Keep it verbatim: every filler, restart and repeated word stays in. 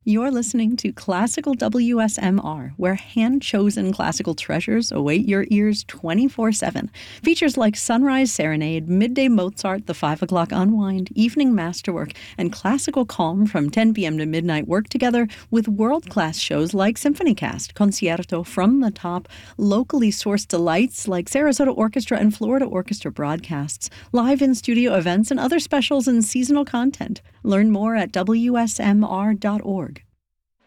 You're listening to Classical W S M R, where hand-chosen classical treasures await your ears twenty-four seven. Features like Sunrise Serenade, Midday Mozart, The Five O'Clock Unwind, Evening Masterwork, and Classical Calm from ten p.m. to midnight work together with world-class shows like SymphonyCast, Concerto, From the Top, locally sourced delights like Sarasota Orchestra and Florida Orchestra broadcasts, live in-studio events, and other specials and seasonal content. Learn more at W S M R dot org.